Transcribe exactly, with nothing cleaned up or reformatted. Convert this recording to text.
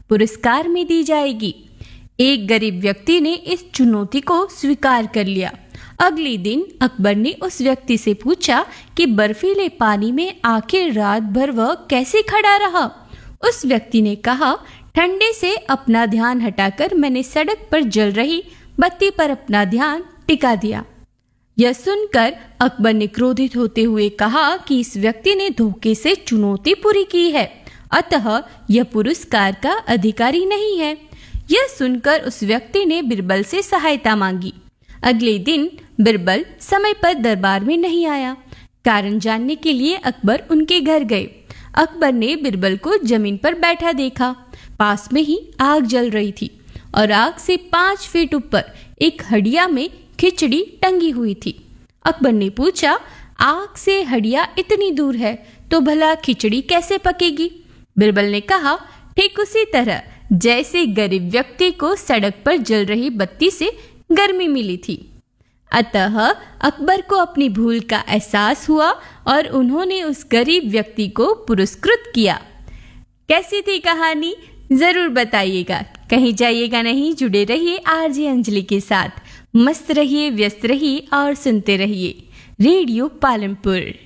पुरस्कार में दी जाएगी। एक गरीब व्यक्ति ने इस चुनौती को स्वीकार कर लिया। अगले दिन अकबर ने उस व्यक्ति से पूछा कि बर्फीले पानी में आखिर रात भर वह कैसे खड़ा रहा। उस व्यक्ति ने कहा, ठंडे से अपना ध्यान हटाकर मैंने सड़क पर जल रही बत्ती पर अपना ध्यान टिका दिया। यह सुनकर अकबर ने क्रोधित होते हुए कहा कि इस व्यक्ति ने धोखे से चुनौती पूरी की है, अतः यह पुरस्कार का अधिकारी नहीं है। यह सुनकर उस व्यक्ति ने बिरबल से सहायता मांगी। अगले दिन बिरबल समय पर दरबार में नहीं आया। कारण जानने के लिए अकबर उनके घर गए। अकबर ने बिरबल को जमीन पर बैठा देखा। पास में ही आग जल रही थी और आग से पांच फीट ऊपर एक हड़िया में खिचड़ी टंगी हुई थी। अकबर ने पूछा, आग से हड़िया इतनी दूर है तो भला खिचड़ी कैसे पकेगी? बिरबल ने कहा, ठीक उसी तरह जैसे गरीब व्यक्ति को सड़क पर जल रही बत्ती से गर्मी मिली थी। अतः अकबर को अपनी भूल का एहसास हुआ और उन्होंने उस गरीब व्यक्ति को पुरस्कृत किया। कैसी थी कहानी? जरूर बताइएगा। कहीं जाइएगा नहीं, जुड़े रहिए आरजे अंजलि के साथ। मस्त रहिए, व्यस्त रहिए और सुनते रहिए रेडियो पालमपुर।